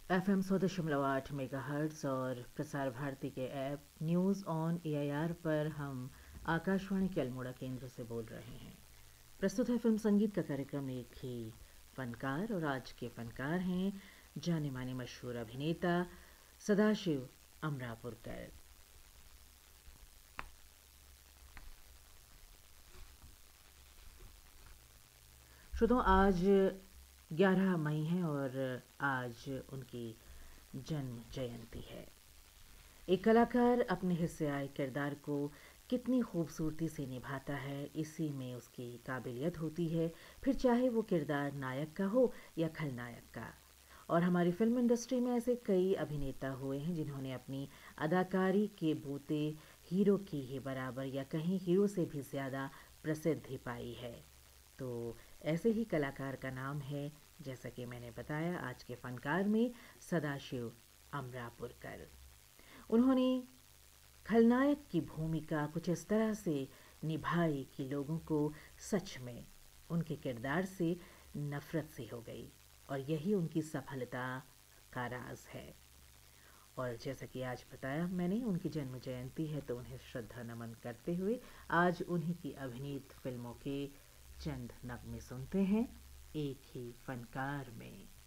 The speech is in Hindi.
FM 100.8 मेगाहर्ट्ज़ और प्रसार भारती के ऐप न्यूज़ ऑन AIR पर हम आकाशवाणी के अल्मोड़ा केंद्र से बोल रहे हैं। प्रस्तुत है फिल्म संगीत का कार्यक्रम एक ही फनकार, और आज के फनकार हैं जाने माने मशहूर अभिनेता सदाशिव अमरापुरकर। श्रोताओ, आज 11 मई है और आज उनकी जन्म जयंती है। एक कलाकार अपने हिस्से आए किरदार को कितनी खूबसूरती से निभाता है, इसी में उसकी काबिलियत होती है, फिर चाहे वो किरदार नायक का हो या खलनायक का। और हमारी फिल्म इंडस्ट्री में ऐसे कई अभिनेता हुए हैं जिन्होंने अपनी अदाकारी के बूते हीरो की ही बराबर या कहीं हीरो से भी ज़्यादा प्रसिद्धि पाई है। तो ऐसे ही कलाकार का नाम है, जैसा कि मैंने बताया, आज के फनकार में सदाशिव अमरापुरकर। उन्होंने खलनायक की भूमिका कुछ इस तरह से निभाई कि लोगों को सच में उनके किरदार से नफरत सी हो गई, और यही उनकी सफलता का राज है। और जैसा कि आज बताया मैंने, उनकी जन्म जयंती है, तो उन्हें श्रद्धा नमन करते हुए आज उन्हीं की अभिनीत फिल्मों के चंद नगमे सुनते हैं एक ही फनकार में।